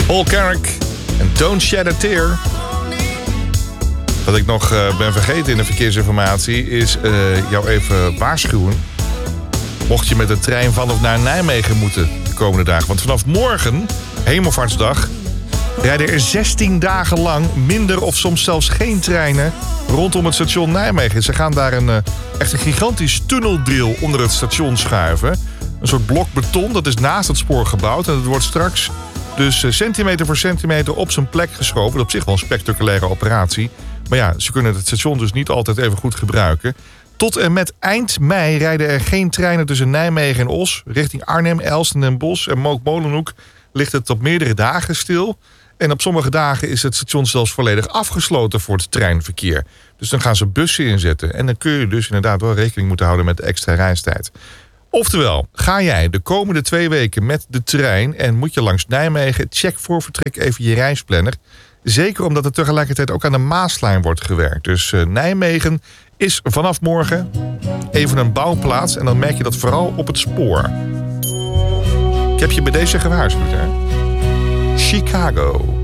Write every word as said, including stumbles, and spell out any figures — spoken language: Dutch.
Paul Carrick en Don't Shed a Tear. Wat ik nog uh, ben vergeten in de verkeersinformatie is uh, jou even waarschuwen. Mocht je met de trein van of naar Nijmegen moeten de komende dagen. Want vanaf morgen, Hemelvaartsdag, rijden er zestien dagen lang minder of soms zelfs geen treinen rondom het station Nijmegen. Ze gaan daar een, uh, echt een gigantisch tunneldrill onder het station schuiven. Een soort blok beton, dat is naast het spoor gebouwd. En het wordt straks dus uh, centimeter voor centimeter op zijn plek geschoven. Dat is op zich wel een spectaculaire operatie. Maar ja, ze kunnen het station dus niet altijd even goed gebruiken. Tot en met eind mei rijden er geen treinen tussen Nijmegen en Os. Richting Arnhem, Elst, Den Bosch en Mook-Molenhoek ligt het op meerdere dagen stil. En op sommige dagen is het station zelfs volledig afgesloten voor het treinverkeer. Dus dan gaan ze bussen inzetten. En dan kun je dus inderdaad wel rekening moeten houden met de extra reistijd. Oftewel, ga jij de komende twee weken met de trein en moet je langs Nijmegen, check voor vertrek even je reisplanner. Zeker omdat er tegelijkertijd ook aan de Maaslijn wordt gewerkt. Dus uh, Nijmegen is vanaf morgen even een bouwplaats. En dan merk je dat vooral op het spoor. Ik heb je bij deze gewaarschuwd, hè? Chicago.